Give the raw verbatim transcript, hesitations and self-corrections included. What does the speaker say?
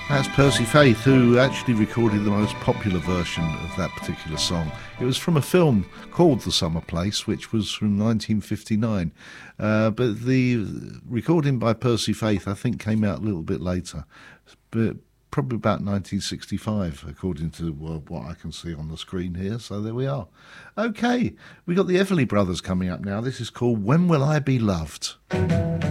That's Percy Faith, who actually recorded the most popular version of that particular song. It was from a film called The Summer Place, which was from nineteen fifty-nine. Uh, but the recording by Percy Faith, I think, came out a little bit later. But probably about nineteen sixty-five, according to uh, what I can see on the screen here. So there we are. OK, we got the Everly Brothers coming up now. This is called When Will I Be Loved?